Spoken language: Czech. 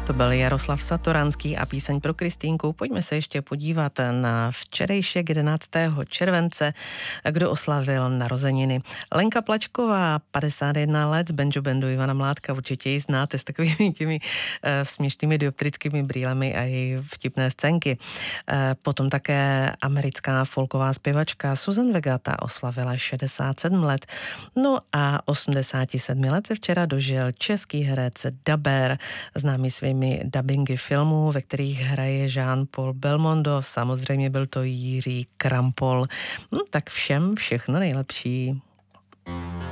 To byl Jaroslav Satoranský a píseň pro Kristýnku. Pojďme se ještě podívat na včerejšek 11. července, kdo oslavil narozeniny. Lenka Plačková, 51 let, z Benjo Bandu Ivana Mládka, určitě ji znáte s takovými těmi směšnými dioptrickými brýlemi a její vtipné scénky. Potom také americká folková zpěvačka Susan Vega, ta oslavila 67 let. No a 87 let se včera dožil český herec Daber, známý svými dabingy filmů, ve kterých hraje Jean-Paul Belmondo, samozřejmě byl to Jiří Krampol. Tak všem všechno nejlepší.